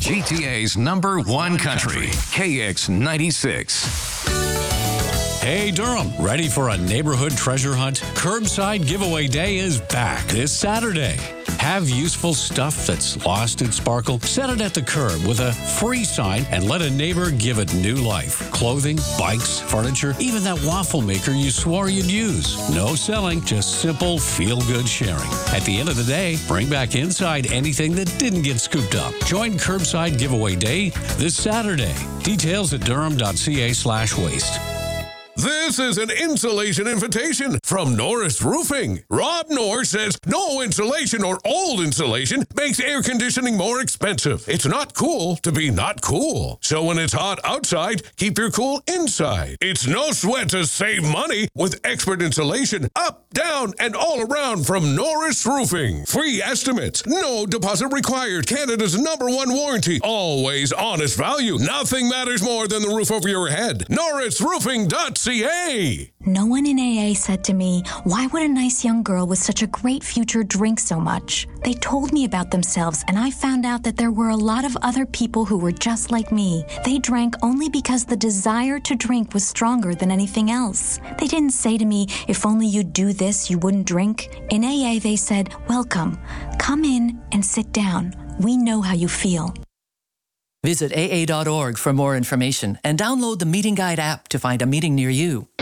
GTA's #1 country, KX96. Hey Durham, ready for a neighborhood treasure hunt? Curbside Giveaway Day is back this Saturday. Have useful stuff that's lost its sparkle? Set it at the curb with a free sign and let a neighbor give it new life. Clothing, bikes, furniture, even that waffle maker you swore you'd use. No selling, just simple feel-good sharing. At the end of the day, bring back inside anything that didn't get scooped up. Join Curbside Giveaway Day this Saturday. Details at durham.ca/waste. This is an insulation invitation from Norris Roofing. Rob Norris says no insulation or old insulation makes air conditioning more expensive. It's not cool to be not cool. So when it's hot outside, keep your cool inside. It's no sweat to save money with expert insulation up, down, and all around from Norris Roofing. Free estimates, no deposit required. Canada's #1 warranty. Always honest value. Nothing matters more than the roof over your head. NorrisRoofing.ca. No one in AA said to me, why would a nice young girl with such a great future drink so much? They told me about themselves, and I found out that there were a lot of other people who were just like me. They drank only because the desire to drink was stronger than anything else. They didn't say to me, if only you'd do this, you wouldn't drink. In AA, they said, welcome. Come in and sit down. We know how you feel. Visit AA.org for more information and download the Meeting Guide app to find a meeting near you.